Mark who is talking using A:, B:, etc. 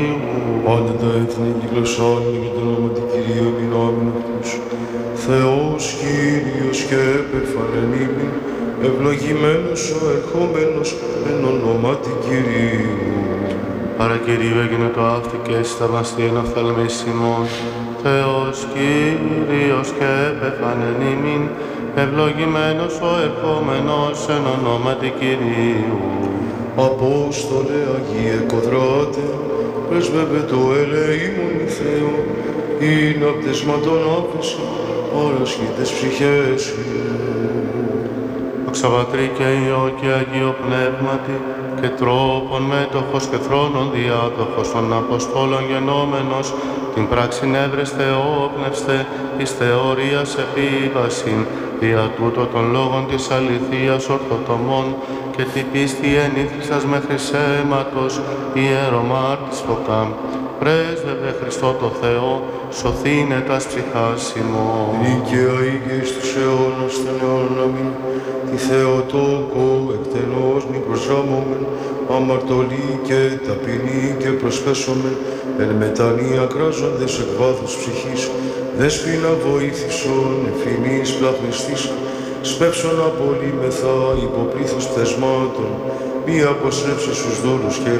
A: Πάντα τα έθνη κυκλωσώνουν και το όνομα του Κυρίου μηνόμην αυτούς. Θεός Κύριος και επεφανενήμην, ευλογημένος ο ερχόμενος εν ονόματι Κυρίου.
B: Παρακυρίου έγινε το αυτή και σταυμαστή εν οφθαλμίσιμον. Θεός Κύριος και επεφανενήμην, ευλογημένος ο ερχόμενος εν ονόματι Κυρίου.
A: Απόστολε Αγίε Κοδράτε, πρεσβεύε το ελεήμον Θεό, είναι απτεσματών άφηση, παρασχήτες ψυχές.
B: Δόξα Πατρί και Υιό και Αγίο Πνεύματι, και τρόπον μέτοχος και θρόνων διάδοχος των Αποστόλων γενόμενος, την πράξην έβρεστε όπνευστε, εις θεωρίας επίβασιν, δια τούτο των λόγων της αληθείας ορθοτομών, και την πίστη ενήθησας μέχρι σέματος, ιερομάρτης φωκάμ. Πρέσβευε Χριστό το Θεό, σωθήνε τας ψυχάς ημών.
A: Νίκαια ήγες τους αιώνας των αιώνων αμήν, τη Θεοτόκο εκτενώς μη προσγάμωμεν, αμαρτωλή και ταπεινή και προσφέσομεν, εν μετανία κράζοντες εκ βάθους ψυχής, δέσποινα βοήθησον, ευθυνής πλαχνιστής, σπεύσον απολύμεθα υποπλήθους πτεσμάτων, μη αποσρέψει στους δούλους και